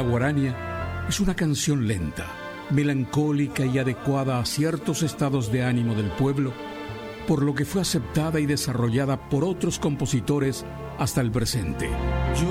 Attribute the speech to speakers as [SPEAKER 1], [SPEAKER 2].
[SPEAKER 1] La guarania es una canción lenta, melancólica y adecuada a ciertos estados de ánimo del pueblo, por lo que fue aceptada y desarrollada por otros compositores hasta el presente.